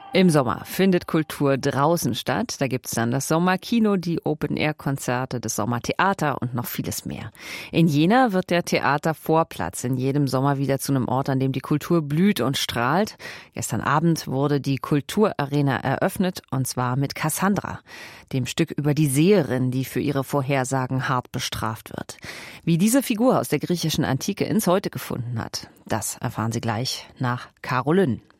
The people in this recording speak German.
Im Sommer findet Kultur draußen statt. Da gibt's dann das Sommerkino, die Open-Air-Konzerte, das Sommertheater und noch vieles mehr. In Jena wird der Theatervorplatz in jedem Sommer wieder zu einem Ort, an dem die Kultur blüht und strahlt. Gestern Abend wurde die Kulturarena eröffnet, und zwar mit Cassandra, dem Stück über die Seherin, die für ihre Vorhersagen hart bestraft wird. Wie diese Figur aus der griechischen Antike ins Heute gefunden hat, das erfahren Sie gleich nach Carolyn.